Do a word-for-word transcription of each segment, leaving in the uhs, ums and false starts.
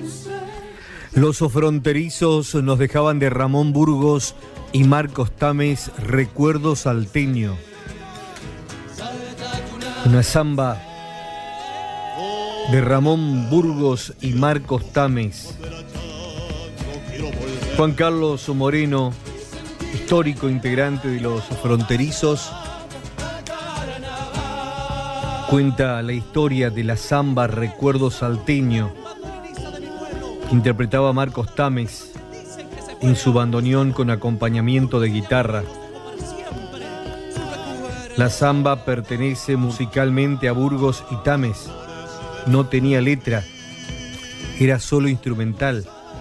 Los fronterizos nos dejaban de Ramón Burgos y Marcos Tames Recuerdo Salteño. Una samba de Ramón Burgos y Marcos Tames. Juan Carlos Moreno, histórico integrante de los fronterizos, cuenta la historia de la samba Recuerdo Salteño, que interpretaba Marcos Tames en su bandoneón con acompañamiento de guitarra. La samba pertenece musicalmente a Burgos y Tames. No tenía letra, era solo instrumental.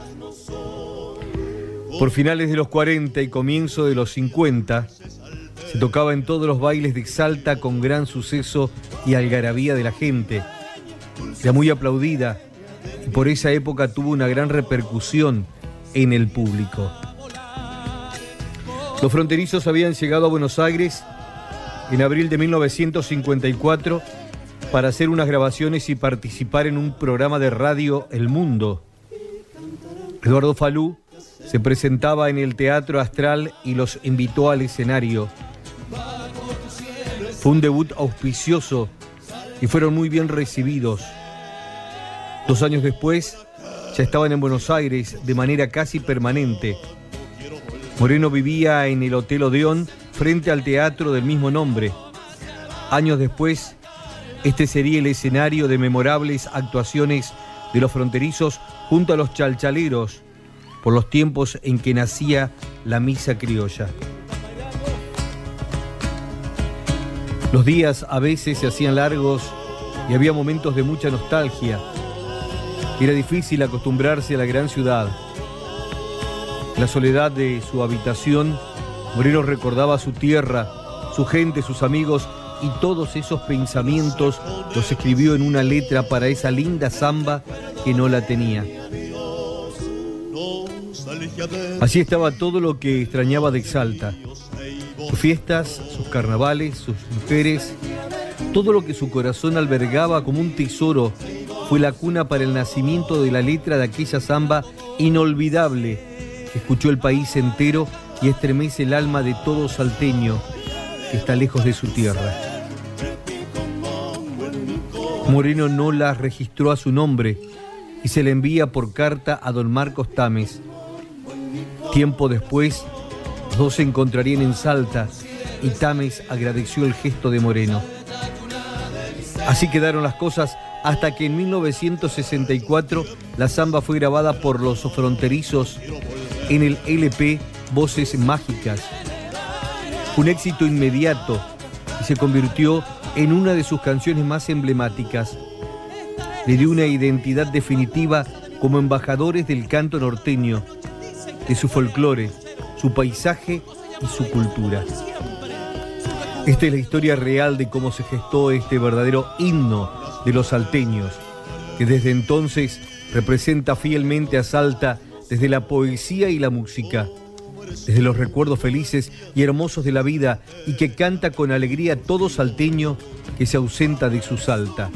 Por finales de los cuarenta y comienzo de los cincuenta, se tocaba en todos los bailes de Salta con gran suceso y algarabía de la gente. Era muy aplaudida y por esa época tuvo una gran repercusión en el público. Los fronterizos habían llegado a Buenos Aires en abril de mil novecientos cincuenta y cuatro para hacer unas grabaciones y participar en un programa de radio El Mundo. Eduardo Falú se presentaba en el Teatro Astral y los invitó al escenario. Fue un debut auspicioso y fueron muy bien recibidos. Dos años después, ya estaban en Buenos Aires de manera casi permanente. Moreno vivía en el Hotel Odeón, frente al teatro del mismo nombre. Años después, este sería el escenario de memorables actuaciones de los fronterizos junto a los chalchaleros, por los tiempos en que nacía la misa criolla. Los días a veces se hacían largos y había momentos de mucha nostalgia. Era difícil acostumbrarse a la gran ciudad. En la soledad de su habitación, Moreno recordaba su tierra, su gente, sus amigos, y todos esos pensamientos los escribió en una letra para esa linda samba que no la tenía. Allí estaba todo lo que extrañaba de Salta: sus fiestas, sus carnavales, sus mujeres, todo lo que su corazón albergaba como un tesoro. Fue la cuna para el nacimiento de la letra de aquella samba inolvidable que escuchó el país entero y estremece el alma de todo salteño que está lejos de su tierra. Moreno no la registró a su nombre y se la envía por carta a don Marcos Tames. Tiempo después, los dos se encontrarían en Salta y Tames agradeció el gesto de Moreno. Así quedaron las cosas hasta que en mil novecientos sesenta y cuatro la samba fue grabada por los fronterizos en el L P Voces Mágicas. Un éxito inmediato y se convirtió en una de sus canciones más emblemáticas. Le dio una identidad definitiva como embajadores del canto norteño, de su folclore, su paisaje y su cultura. Esta es la historia real de cómo se gestó este verdadero himno de los salteños, que desde entonces representa fielmente a Salta desde la poesía y la música, desde los recuerdos felices y hermosos de la vida, y que canta con alegría todo salteño que se ausenta de su Salta.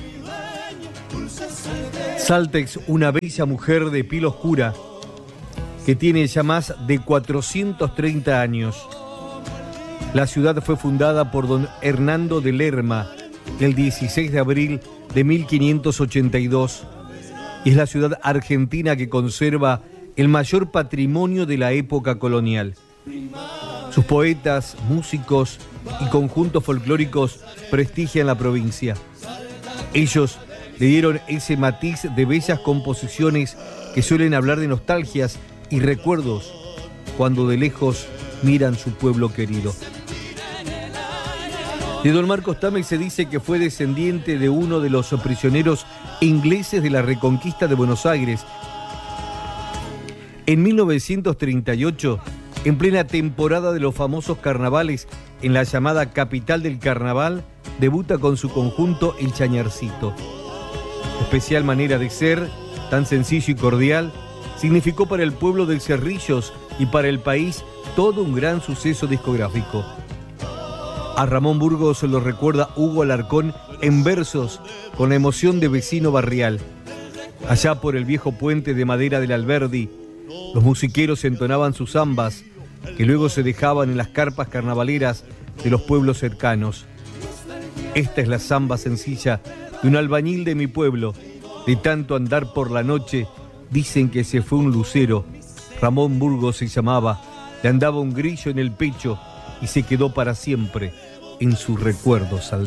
Salta es una bella mujer de piel oscura que tiene ya más de cuatrocientos treinta años. La ciudad fue fundada por don Hernando de Lerma el dieciséis de abril de mil quinientos ochenta y dos y es la ciudad argentina que conserva el mayor patrimonio de la época colonial. Sus poetas, músicos y conjuntos folclóricos prestigian la provincia. Ellos le dieron ese matiz de bellas composiciones que suelen hablar de nostalgias y recuerdos cuando de lejos miran su pueblo querido. De don Marcos Tames se dice que fue descendiente de uno de los prisioneros ingleses de la Reconquista de Buenos Aires. En mil novecientos treinta y ocho, en plena temporada de los famosos carnavales en la llamada capital del carnaval, debuta con su conjunto El Chañarcito. Especial manera de ser, tan sencillo y cordial, significó para el pueblo de Cerrillos y para el país todo un gran suceso discográfico. A Ramón Burgos lo recuerda Hugo Alarcón en versos con la emoción de vecino barrial. Allá por el viejo puente de madera del Alberdi, los musiqueros entonaban sus zambas, que luego se dejaban en las carpas carnavaleras de los pueblos cercanos. Esta es la zamba sencilla de un albañil de mi pueblo. De tanto andar por la noche, dicen que se fue un lucero. Ramón Burgos se llamaba, le andaba un grillo en el pecho y se quedó para siempre en sus recuerdos al